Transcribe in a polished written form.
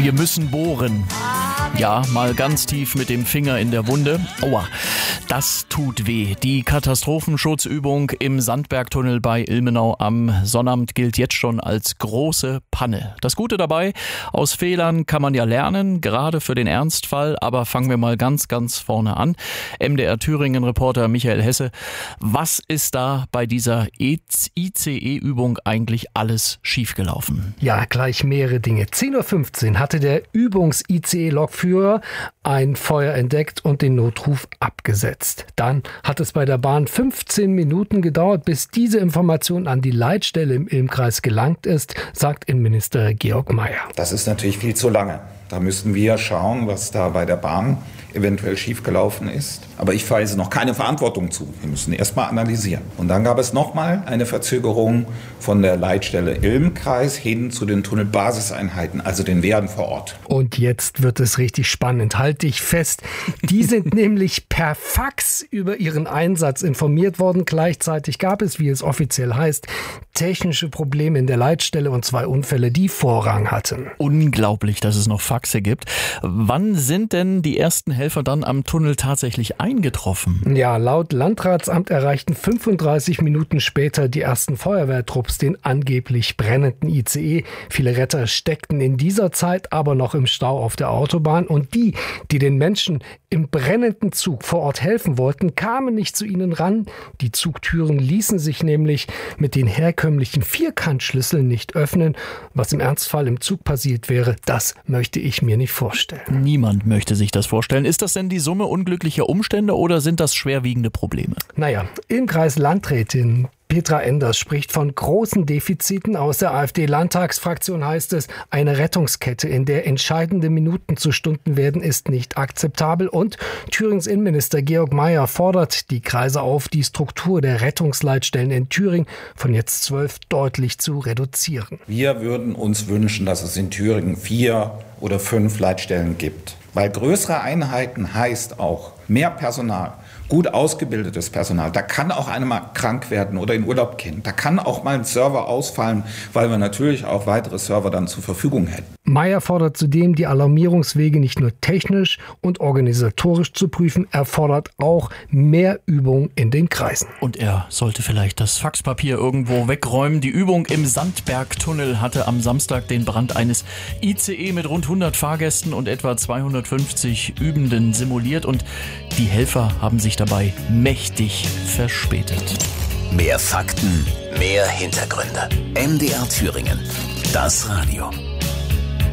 Wir müssen bohren. Ja, mal ganz tief mit dem Finger in der Wunde. Aua, das tut weh. Die Katastrophenschutzübung im Sandbergtunnel bei Ilmenau am Sonnabend gilt jetzt schon als große Panne. Das Gute dabei, aus Fehlern kann man ja lernen, gerade für den Ernstfall. Aber fangen wir mal ganz vorne an. MDR Thüringen-Reporter Michael Hesse, was ist da bei dieser ICE-Übung eigentlich alles schiefgelaufen? Ja, gleich mehrere Dinge. 10.15 Uhr hatte der Übungs-ICE-Lokführer ein Feuer entdeckt und den Notruf abgesetzt. Dann hat es bei der Bahn 15 Minuten gedauert, bis diese Information an die Leitstelle im Ilm-Kreis gelangt ist, sagt Innenminister Georg Mayer. Das ist natürlich viel zu lange. Da müssten wir schauen, was da bei der Bahn eventuell schiefgelaufen ist. Aber ich weise noch keine Verantwortung zu. Wir müssen erst mal analysieren. Und dann gab es nochmal eine Verzögerung von der Leitstelle Ilm-Kreis hin zu den Tunnelbasiseinheiten, also den Wehren vor Ort. Und jetzt wird es richtig spannend. Halt dich fest. Die sind nämlich per Fax über ihren Einsatz informiert worden. Gleichzeitig gab es, wie es offiziell heißt, technische Probleme in der Leitstelle und 2 Unfälle, die Vorrang hatten. Unglaublich, dass es noch Faxe gibt. Wann sind denn die ersten Helfer dann am Tunnel tatsächlich eingetroffen? Ja, laut Landratsamt erreichten 35 Minuten später die ersten Feuerwehrtrupps den angeblich brennenden ICE. Viele Retter steckten in dieser Zeit aber noch im Stau auf der Autobahn und die den Menschen im brennenden Zug vor Ort helfen wollten, kamen nicht zu ihnen ran. Die Zugtüren ließen sich nämlich mit den herkömmlichen Vierkantschlüsseln nicht öffnen. Was im Ernstfall im Zug passiert wäre, das möchte ich mir nicht vorstellen. Niemand möchte sich das vorstellen. Ist das denn die Summe unglücklicher Umstände oder sind das schwerwiegende Probleme? Naja, im Kreis Landrätin Petra Enders spricht von großen Defiziten. Aus der AfD-Landtagsfraktion heißt es, eine Rettungskette, in der entscheidende Minuten zu Stunden werden, ist nicht akzeptabel. Und Thürings Innenminister Georg Mayer fordert die Kreise auf, die Struktur der Rettungsleitstellen in Thüringen von jetzt 12 deutlich zu reduzieren. Wir würden uns wünschen, dass es in Thüringen 4 oder 5 Leitstellen gibt. Weil größere Einheiten heißt auch mehr Personal. Gut ausgebildetes Personal. Da kann auch einer mal krank werden oder in Urlaub gehen. Da kann auch mal ein Server ausfallen, weil wir natürlich auch weitere Server dann zur Verfügung hätten. Mayer fordert zudem, die Alarmierungswege nicht nur technisch und organisatorisch zu prüfen, er fordert auch mehr Übung in den Kreisen. Und er sollte vielleicht das Faxpapier irgendwo wegräumen. Die Übung im Sandbergtunnel hatte am Samstag den Brand eines ICE mit rund 100 Fahrgästen und etwa 250 Übenden simuliert und die Helfer haben sich dabei mächtig verspätet. Mehr Fakten, mehr Hintergründe. MDR Thüringen. Das Radio.